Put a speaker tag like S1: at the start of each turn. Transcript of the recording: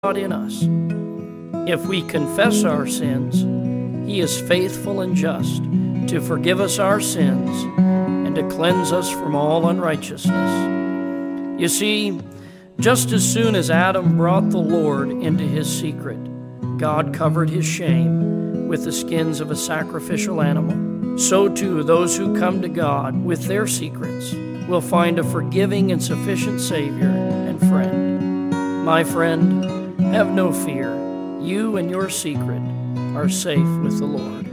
S1: God in us. If we confess our sins, He is faithful and just to forgive us our sins and to cleanse us from all unrighteousness. You see, just as soon as Adam brought the Lord into his secret, God covered his shame with the skins of a sacrificial animal. So too, those who come to God with their secrets will find a forgiving and sufficient Savior and friend. My friend, have no fear. You and your secret are safe with the Lord.